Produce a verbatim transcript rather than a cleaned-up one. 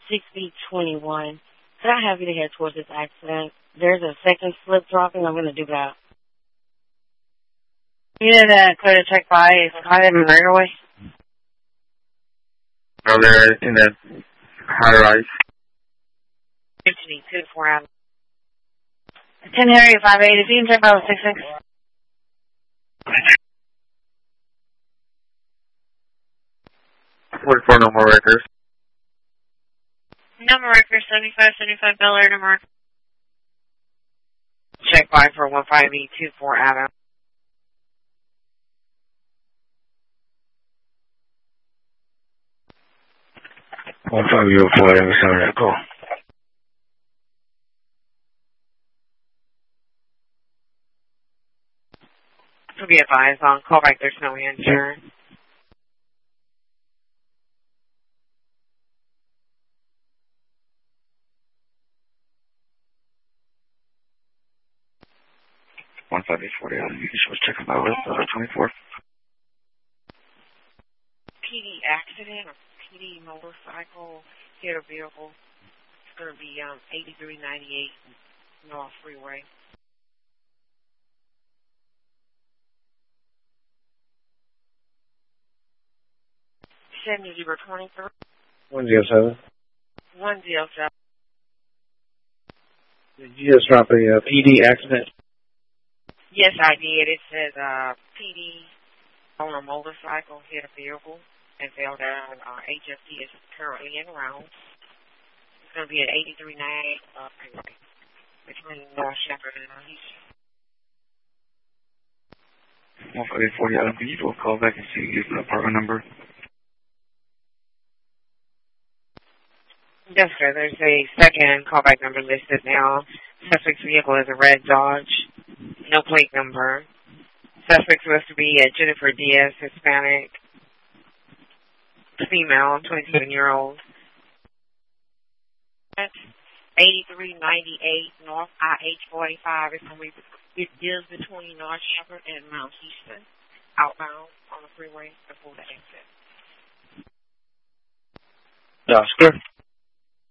sixty twenty-one. Could I have you to head towards this accident? There's a second slip dropping. I'm going to do that. You know that clear to check by is caught in right away? Oh, they're in that high rise. fifty, two to four hours. ten Harry, five eight. If you can check by the six six. forty-four, no more records. Number record seventy-five seventy-five Bel Air number. Check by for one five eight two four Adam. one five zero four Adam, sorry, call. To be advised on callback, there's no answer. one five eight four Adam, you just was checking my list, uh, twenty-four. P D accident or P D motorcycle hit a vehicle. It's going to be um, eighty-three ninety-eight North Freeway. seventy twenty-three. one zero seven. one zero seven. Did you just drop a uh, P D accident? Yes, I did. It says uh, P D on a motorcycle hit a vehicle and fell down. Uh, H F D is currently en route. It's going to be at eighty-three ninety-eight uh, freeway between North Shepherd and East. one five eight four Adam, can you do a call back and see the apartment number? Yes, sir. There's a second callback number listed now. Suspect's vehicle is a red Dodge. No plate number. Suspect's supposed to be a Jennifer Diaz, Hispanic, female, twenty-seven-year-old. eighty-three ninety-eight North I H forty-five. It's going to be, it is between North Shepherd and Mount Houston, outbound on the freeway before the exit. Oscar.